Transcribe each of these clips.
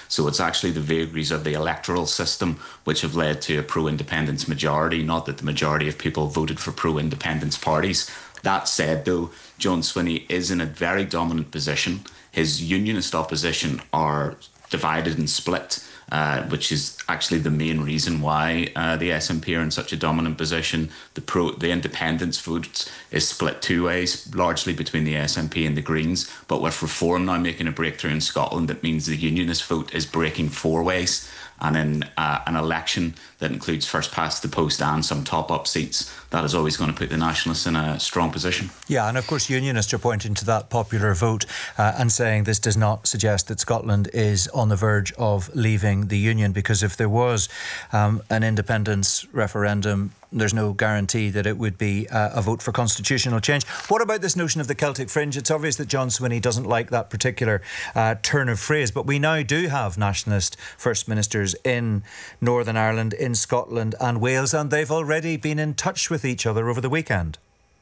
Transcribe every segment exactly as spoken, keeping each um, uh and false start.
So it's actually the vagaries of the electoral system which have led to a pro-independence majority, not that the majority of people voted for pro-independence parties. That said, though, John Swinney is in a very dominant position. His unionist opposition are divided and split, uh, which is actually the main reason why uh, the S N P are in such a dominant position. The pro, the independence vote is split two ways, largely between the S N P and the Greens. But with Reform now making a breakthrough in Scotland, it means the unionist vote is breaking four ways. And in uh, an election that includes first past the post and some top-up seats, that is always going to put the Nationalists in a strong position. Yeah, and of course Unionists are pointing to that popular vote uh, and saying this does not suggest that Scotland is on the verge of leaving the Union, because if there was um, an independence referendum, there's no guarantee that it would be uh, a vote for constitutional change. What about this notion of the Celtic fringe? It's obvious that John Swinney doesn't like that particular uh, turn of phrase, but we now do have nationalist First Ministers in Northern Ireland, in Scotland and Wales, and they've already been in touch with each other over the weekend.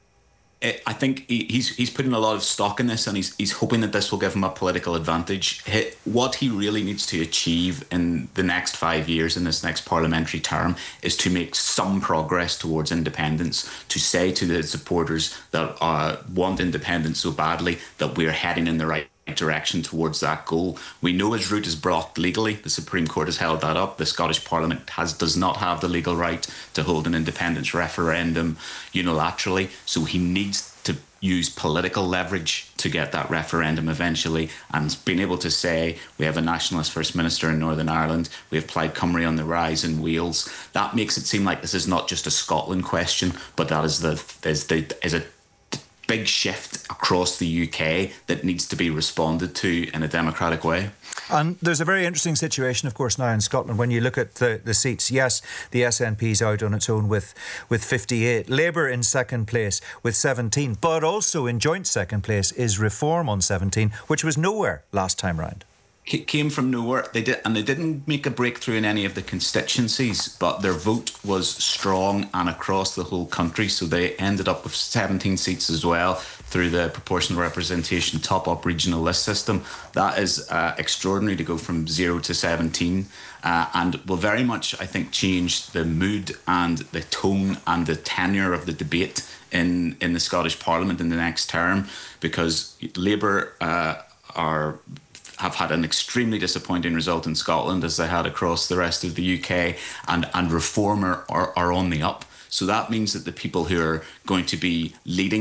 I think he's he's putting a lot of stock in this, and he's he's hoping that this will give him a political advantage. What he really needs to achieve in the next five years, in this next parliamentary term, is to make some progress towards independence, to say to the supporters that uh, want independence so badly that we're heading in the right direction towards that goal. We know his route is blocked legally. The Supreme Court has held that up. The Scottish Parliament has does not have the legal right to hold an independence referendum unilaterally, so he needs to use political leverage to get that referendum eventually, and being able to say we have a nationalist First Minister in Northern Ireland, we have Plaid Cymru on the rise in Wales. That makes it seem like this is not just a Scotland question, but that is the is the is a big shift across the U K that needs to be responded to in a democratic way. And there's a very interesting situation, of course, now in Scotland. When you look at the, the seats, yes, the S N P's out on its own with, with fifty-eight. Labour in second place with seventeen. But also in joint second place is Reform on seventeen, which was nowhere last time round. Came from nowhere. They did, and they didn't make a breakthrough in any of the constituencies, but their vote was strong and across the whole country. So they ended up with seventeen seats as well through the proportional representation top-up regional list system. That is uh, extraordinary to go from zero to seventeen, uh, and will very much, I think, change the mood and the tone and the tenure of the debate in in the Scottish Parliament in the next term, because Labour uh, are. have had an extremely disappointing result in Scotland, as they had across the rest of the U K, and, and Reform are, are, are on the up. So that means that the people who are going to be leading